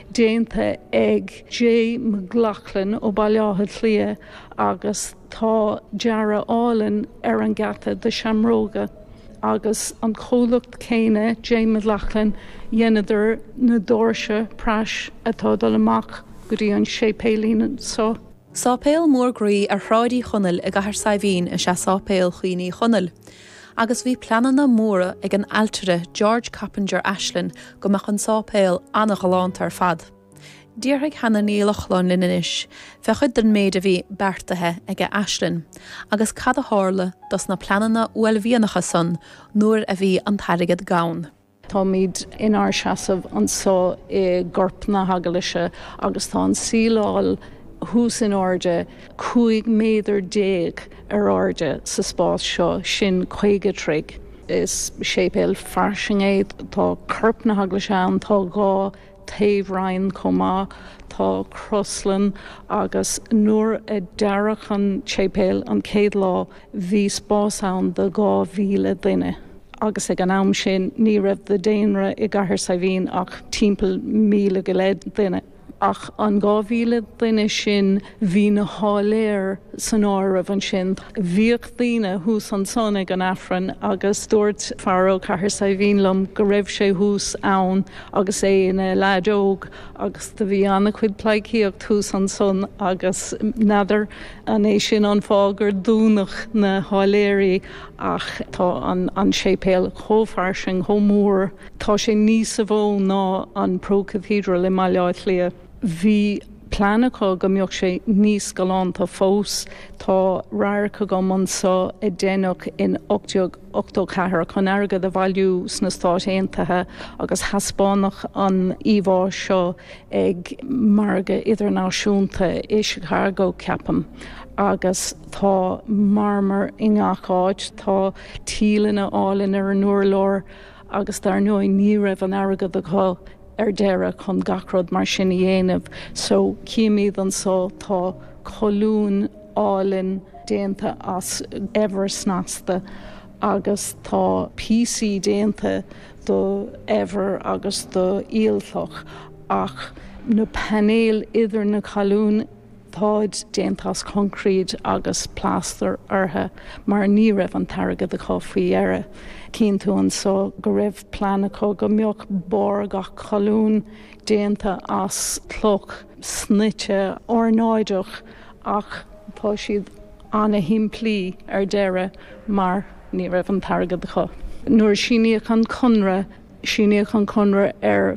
déanta ag J. McLaughlin ó bailáthe lia agus tá deara álan ar an gata de Shamroga. Agus an cholacht céine J. McLaughlin dhéanaidir na dóirse práis atá dul amach go dtí an sépélín só. Sápéil mórgraí ar thráidí chonneil a gahar saibhín a se sápéil chuoine chonneil. Agus bhí planana móra ag an altere George Coppinger Ashlin go meach an sápéil anna galánt ar fad. Díorthaigh hena nílachláin lininis, fechud den méid a bhí bertathe ag Ashlin, agus cad a hála dos na planana uailmhíonacha san nuair a bhí an tarigad gabhain. Tá míid inar seasamh an só I gorp na hagalaise agus tá an síláil hús in áde 5 méadar déag ar áde sa spás seo sin 50 is sépéil farsing éid tá corp na haglaise an tá gá taobhrainn comá tá Croslan agus nuair a dearach an sépéil an céad lá bhí spás ann de 2,000 duine. Agus ag an am sin ní raibh de déanra I gcathair saibhín ach timpeall 1,000 go leid duine. Ach an 2,000 duine sin bhí na háléir san áireamh an sin. Bhíoch daoine hús an son ag an affran agus dúirt Faro chathair saibhín lom go raibh sé hús ann agus é ina leadóg agus de bhí anna chuid plaicíocht hús an son agus nadidir an é sin an fágur dúnach na háléirí ach tá an sépéil chomhfarsing chomór tá sé níos sa bhó ná an Pro Cathedral I Maileáid Lia. Bhí planachá go mbeadh sé níos galánta fós tá raircha go man sa I dénach in 84 chun airgad a bhailiú sna Stáit Aontaithe agus haspánach an íomhá seo ag marga idirnáisiúnta I Chicago ceapam. Agus tá marmar I ngacháid tá tílanna álinn ar an nuairlóir agus dar nuaigh ní raibh an airgad a gá ar deire chun gachrod mar sin I dhéanamh, so cíimiad an só tá colún álinn déanta as ever snasta agus tá PC déanta do ever agus do íalthach ach na panéal idir na colún táid déantas concrete agus pláster orthe mar ní raibh an targad a cá faoi éire. Cín tú an só go raibh planachá go mbeadh bór gach colún déanta as cloch snite ornáideach ach tá siad anna himplí ar deire mar ní raibh an targad a cá. Nuair síníoch an conra Síneach an conra ar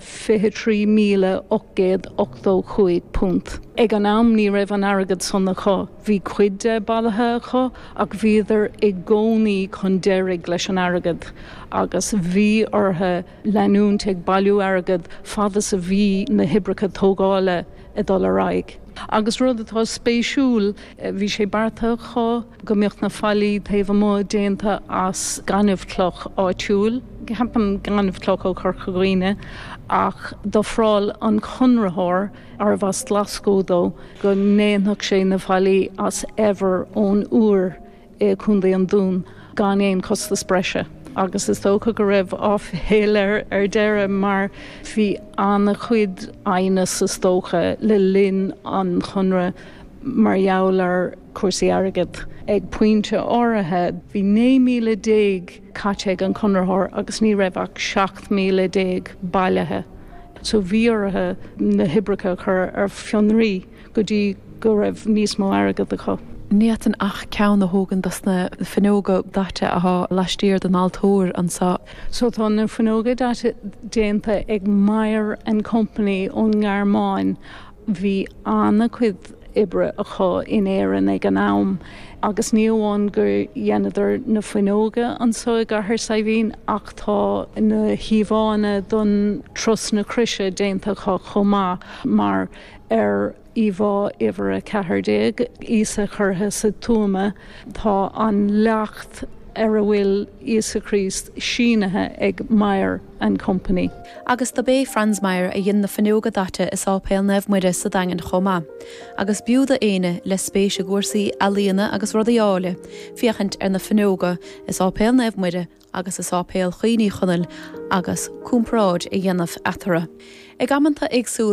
23,885 punt. Ag an am ní raibh an airgad sonna chá. Bhí cuide bailithe chá ach bhíidir I gcónaí chun deireadh leis an airgad agus bhí orthe leanúnt ag bailú airgad fada sa bhí na hibricha tógála I dul araig. Agus rud atá spéisiúil bhí sé barta chá go mbeadh na fallí taobh mó déanta as ganmhcloch áitiúil. Gehapam ganmhcloch ó Corcaghine ach do phráil an chunrathóir ar bhas Glasgow dó go néanach sé na fallí as ever ón uair chundaí an dún gan éon costa spreise. Agus is tócha go raibh áfhéile ar deire mar bhí anna chuid aine sa tócha le linn an chunra mar jaall cuasaí airgid. Ag puinte áirithe bhí 9,000 déag caite an chunrathóir agus ní raibh ach 7,000 déag bailithe. So bhí orthe na hibricha chur ar fionraí go dtí go raibh níos mó airgid a chá. Níat an ach ceann na hógan das na fenóga dáte ath leistíir den altóir an sa. So tá na fenóga dáte déanta ag Meyer and Company ón Ngearmáin bhí anna chuid ibre a chá in éan ag an am agus ní amháin gur dhéanaidir na fenóga an so ag gcathair saibhín ach tá na híomhána don tros na crise déanta chomá mar ar íomhá ihar a 14 ísa churtha sa túma tá an leacht ar a bhfuil Isa Christ sínathe ag Meyer and Company. Agus tá bé Franz Meyer a dhéanana fenóga dáte is ápéil nefhmuide sa dagan chomá. Agus biúda éine le spéise gúrsaí alíana agus rudaála fiachant ar na fenóga is ápéil nefhmuide agus is ápéil chuoine chunil agus cúmpráid a dhéanamh athara. Ag amananta agsúil